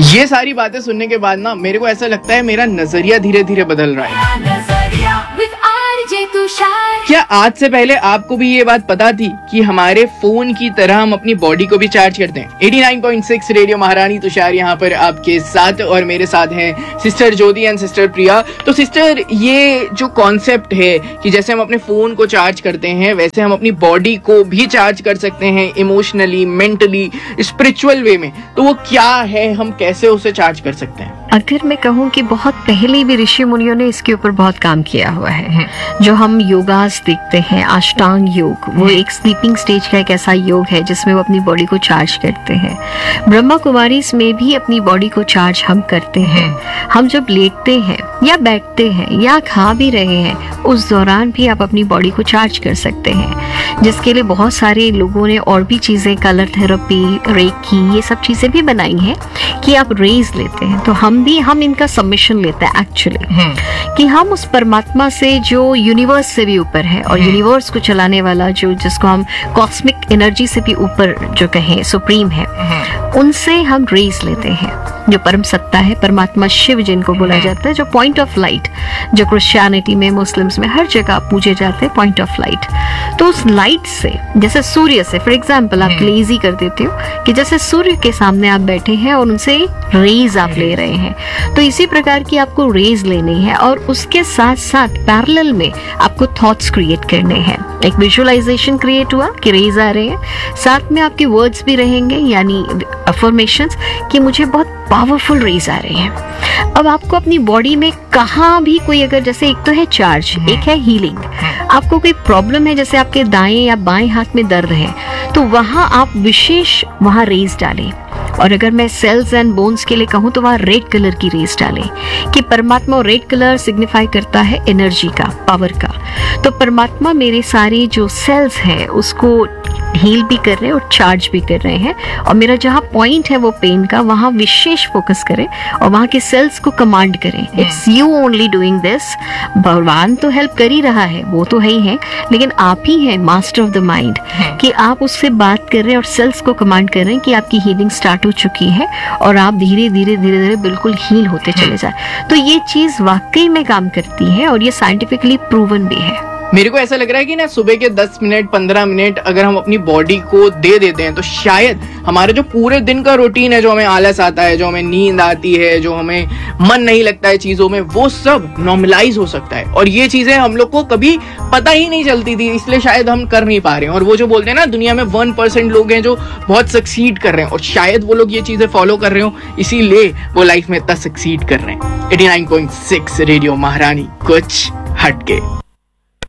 ये सारी बातें सुनने के बाद ना मेरे को ऐसा लगता है मेरा नजरिया धीरे धीरे बदल रहा है। क्या आज से पहले आपको भी ये बात पता थी कि हमारे फोन की तरह हम अपनी बॉडी को भी चार्ज करते हैं? 89.6 रेडियो महारानी तुषार यहाँ पर आपके साथ, और मेरे साथ हैं सिस्टर ज्योति एंड सिस्टर प्रिया। तो सिस्टर, ये जो कॉन्सेप्ट है कि जैसे हम अपने फोन को चार्ज करते हैं वैसे हम अपनी बॉडी को भी चार्ज कर सकते हैं, इमोशनली, मेंटली, स्पिरिचुअल वे में, तो वो क्या है, हम कैसे उसे चार्ज कर सकते हैं? अगर मैं कहूँ कि बहुत पहले भी ऋषि मुनियों ने इसके ऊपर बहुत काम किया हुआ है। जो हम योगास देखते हैं, अष्टांग योग, वो एक स्लीपिंग स्टेज का एक ऐसा योग है जिसमें वो अपनी बॉडी को चार्ज करते हैं। ब्रह्मा कुमारीज में भी अपनी बॉडी को चार्ज हम करते हैं। हम जब लेटते हैं या बैठते हैं या खा भी रहे हैं, उस दौरान भी आप अपनी बॉडी को चार्ज कर सकते हैं, जिसके लिए बहुत सारे लोगों ने और भी चीज़ें, कलर थेरेपी, रेकी, ये सब चीज़ें भी बनाई हैं कि आप रेज लेते हैं। तो हम इनका सबमिशन लेते हैं एक्चुअली कि हम उस परमात्मा से जो यूनिवर्स से भी ऊपर है और यूनिवर्स को चलाने वाला जो, जिसको हम कॉस्मिक एनर्जी से भी ऊपर जो कहें, सुप्रीम है, उनसे हम रेज लेते हैं। जो परम सत्ता है, परमात्मा शिव जिनको बोला जाता है, जो पॉइंट ऑफ लाइट, जो क्रिश्चियनिटी में, मुस्लिम्स में हर जगह पूजे जाते हैं, पॉइंट ऑफ लाइट। तो उस लाइट से, जैसे सूर्य से, फॉर एग्जाम्पल आपके लिए इजी कर देती हूँ कि जैसे सूर्य के सामने आप बैठे हैं और उनसे रेज आप ले रहे हैं, तो इसी प्रकार की आपको रेज लेनी है और उसके साथ साथ पैरेलल में आपको थॉट्स क्रिएट करने हैं। एक विजुअलाइजेशन क्रिएट हुआ कि रेज आ रहे हैं, साथ में आपके वर्ड्स भी रहेंगे, यानी अफर्मेशंस कि मुझे बहुत पावरफुल रेज आ रहे हैं। अब आपको अपनी बॉडी में कहाँ भी कोई, अगर जैसे एक तो है चार्ज, एक है हीलिंग। आपको कोई प्रॉब्लम है, जैसे आपके दाएं या बाएं हाथ में दर्द है, तो वहाँ आप विशेष वहाँ रेज डालें। और अगर मैं सेल्स एंड बोन्स के लिए कहूँ तो वहाँ रेड कलर की रेज डालें कि परमात्मा, रेड कलर सिग्निफाई करता है एनर्जी का, पावर का। तो परमात्मा मेरे सारे जो सेल्स हैं उसको हील भी कर रहे हैं और चार्ज भी कर रहे हैं, और मेरा जहाँ पॉइंट है वो पेन का, वहाँ विशेष फोकस करें और वहाँ के सेल्स को कमांड करें, it's you only doing this. भगवान तो हेल्प कर ही रहा है, वो तो है ही है, लेकिन आप ही हैं मास्टर ऑफ द माइंड, कि आप उससे बात कर रहे हैं और सेल्स को कमांड कर रहे हैं कि आपकी हीलिंग स्टार्ट हो चुकी है और आप धीरे धीरे धीरे धीरे बिल्कुल हील होते चले जाए। तो ये चीज वाकई में काम करती है और ये साइंटिफिकली प्रूवन भी है। मेरे को ऐसा लग रहा है कि ना सुबह के 10 मिनट 15 मिनट अगर हम अपनी बॉडी को दे देते हैं तो शायद हमारे जो पूरे दिन का रूटीन है, जो हमें आलस आता है, जो हमें नींद आती है, जो हमें मन नहीं लगता है चीजों में, वो सब नॉर्मलाइज हो सकता है। और ये चीजें हम लोग को कभी पता ही नहीं चलती थी, इसलिए शायद हम कर नहीं पा रहे हैं। और वो जो बोलते हैं ना, दुनिया में 1% लोग हैं जो बहुत सक्सीड कर रहे हैं, और शायद वो लोग ये चीजें फॉलो कर रहे हो, इसीलिए वो लाइफ में इतना सक्सीड कर रहे हैं। 89.6 रेडियो महारानी, कुछ हटके।